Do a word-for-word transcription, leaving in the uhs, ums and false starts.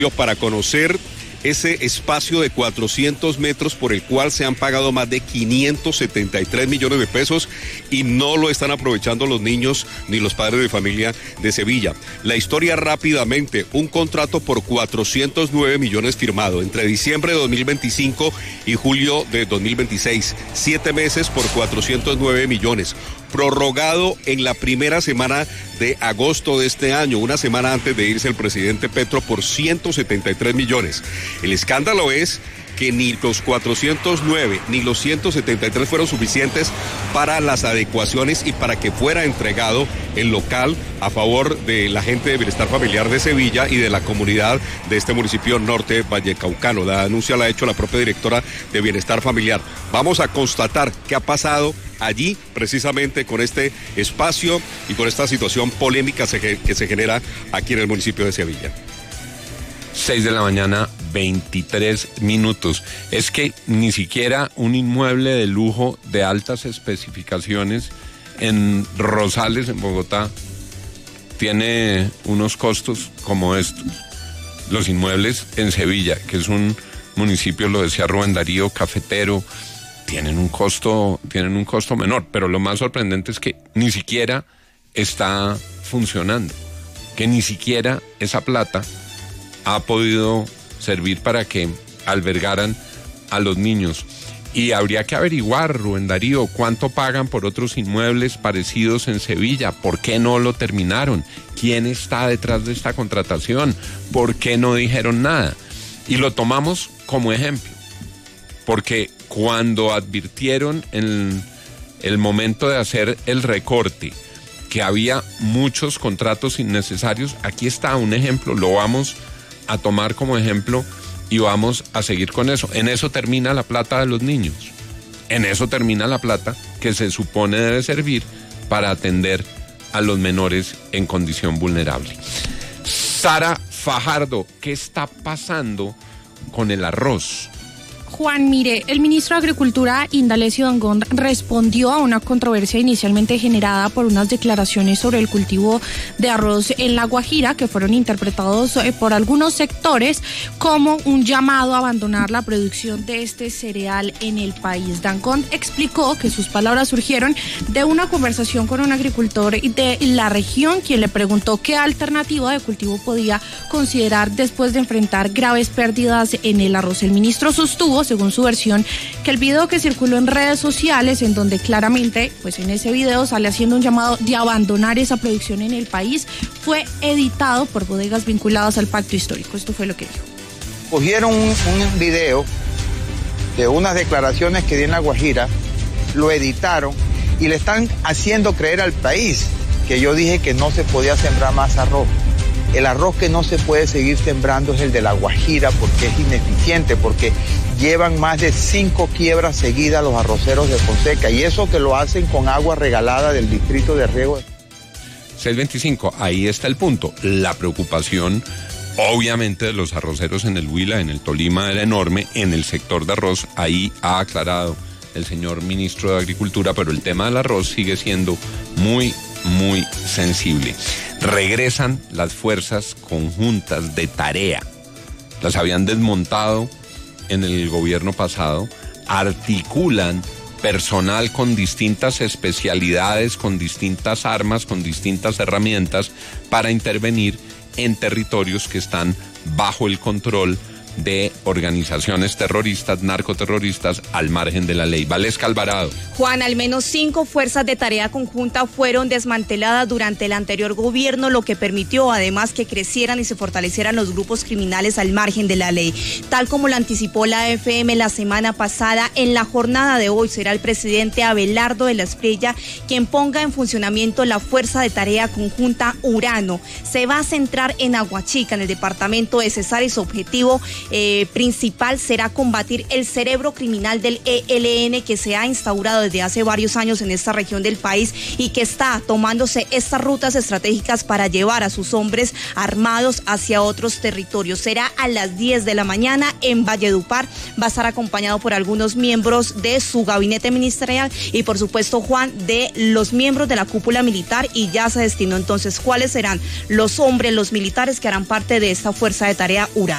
para conocer ese espacio de cuatrocientos metros por el cual se han pagado más de quinientos setenta y tres millones de pesos y no lo están aprovechando los niños ni los padres de familia de Sevilla. La historia rápidamente, un contrato por cuatrocientos nueve millones firmado entre diciembre de dos mil veinticinco y julio de dos mil veintiséis, siete meses por cuatrocientos nueve millones. Prorrogado en la primera semana de agosto de este año, una semana antes de irse el presidente Petro, por ciento setenta y tres millones. El escándalo es que ni los cuatrocientos nueve ni los ciento setenta y tres fueron suficientes para las adecuaciones y para que fuera entregado el local a favor de la gente de Bienestar Familiar de Sevilla y de la comunidad de este municipio norte vallecaucano. La denuncia la ha hecho la propia directora de Bienestar Familiar. Vamos a constatar qué ha pasado allí precisamente con este espacio y con esta situación polémica que se genera aquí en el municipio de Sevilla. seis de la mañana, veintitrés minutos. Es que ni siquiera un inmueble de lujo de altas especificaciones en Rosales, en Bogotá, tiene unos costos como estos. Los inmuebles en Sevilla, que es un municipio, lo decía Rubén Darío, cafetero, tienen un costo, tienen un costo menor, pero lo más sorprendente es que ni siquiera está funcionando, que ni siquiera esa plata ha podido servir para que albergaran a los niños. Y habría que averiguar, Rubén Darío, cuánto pagan por otros inmuebles parecidos en Sevilla, por qué no lo terminaron, quién está detrás de esta contratación, por qué no dijeron nada. Y lo tomamos como ejemplo, porque cuando advirtieron en el momento de hacer el recorte que había muchos contratos innecesarios, aquí está un ejemplo, lo vamos a tomar como ejemplo y vamos a seguir con eso. En eso termina la plata de los niños, en eso termina la plata que se supone debe servir para atender a los menores en condición vulnerable. Sara Fajardo, ¿qué está pasando con el arroz? Juan, mire, el ministro de Agricultura, Indalecio Dangond, respondió a una controversia inicialmente generada por unas declaraciones sobre el cultivo de arroz en La Guajira, que fueron interpretados por algunos sectores como un llamado a abandonar la producción de este cereal en el país. Dangond explicó que sus palabras surgieron de una conversación con un agricultor de la región, quien le preguntó qué alternativa de cultivo podía considerar después de enfrentar graves pérdidas en el arroz. El ministro sostuvo, según su versión, que el video que circuló en redes sociales, en donde claramente, pues en ese video sale haciendo un llamado de abandonar esa producción en el país, fue editado por bodegas vinculadas al pacto histórico. Esto fue lo que dijo. Cogieron un, un video de unas declaraciones que di en La Guajira, lo editaron y le están haciendo creer al país que yo dije que no se podía sembrar más arroz. El arroz que no se puede seguir sembrando es el de La Guajira porque es ineficiente, porque llevan más de cinco quiebras seguidas los arroceros de Fonseca, y eso que lo hacen con agua regalada del distrito de riego. seis veinticinco, ahí está el punto. La preocupación, obviamente, de los arroceros en el Huila, en el Tolima, era enorme. En el sector de arroz, ahí ha aclarado el señor ministro de Agricultura, pero el tema del arroz sigue siendo muy, muy sensible. Regresan las fuerzas conjuntas de tarea. Las habían desmontado en el gobierno pasado, articulan personal con distintas especialidades, con distintas armas, con distintas herramientas para intervenir en territorios que están bajo el control de organizaciones terroristas, narcoterroristas, al margen de la ley. Valesca Alvarado. Juan, al menos cinco fuerzas de tarea conjunta fueron desmanteladas durante el anterior gobierno, lo que permitió además que crecieran y se fortalecieran los grupos criminales al margen de la ley. Tal como lo anticipó la F M la semana pasada, en la jornada de hoy será el presidente Abelardo de la Espriella quien ponga en funcionamiento la fuerza de tarea conjunta Urano. Se va a centrar en Aguachica, en el departamento de Cesar, y su objetivo eh, principal será combatir el cerebro criminal del E L N que se ha instaurado desde hace varios años en esta región del país y que está tomándose estas rutas estratégicas para llevar a sus hombres armados hacia otros territorios. Será a las diez de la mañana en Valledupar. Va a estar acompañado por algunos miembros de su gabinete ministerial y por supuesto, Juan, de los miembros de la cúpula militar, y ya se destinó entonces cuáles serán los hombres, los militares que harán parte de esta fuerza de tarea Uran.